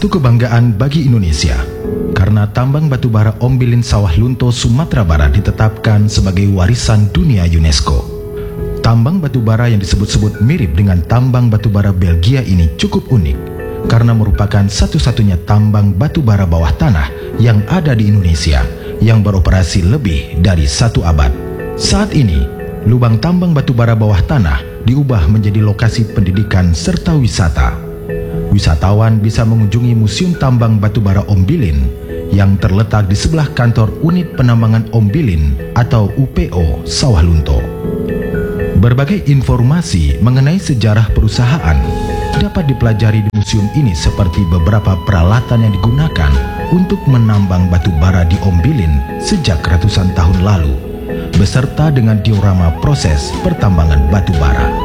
satu kebanggaan bagi Indonesia karena tambang batubara Ombilin Sawah Lunto Sumatera Barat ditetapkan sebagai warisan dunia UNESCO. Tambang batubara yang disebut-sebut mirip dengan tambang batubara Belgia ini cukup unik karena merupakan satu-satunya tambang batubara bawah tanah yang ada di Indonesia yang beroperasi lebih dari 1 abad. Saat ini, lubang tambang batubara bawah tanah diubah menjadi lokasi pendidikan serta wisata. Wisatawan bisa mengunjungi Museum Tambang Batubara Ombilin yang terletak di sebelah kantor Unit Penambangan Ombilin atau UPO Sawah Lunto. Berbagai informasi mengenai sejarah perusahaan dapat dipelajari di museum ini seperti beberapa peralatan yang digunakan untuk menambang batu bara di Ombilin sejak ratusan tahun lalu, beserta dengan diorama proses pertambangan batu bara.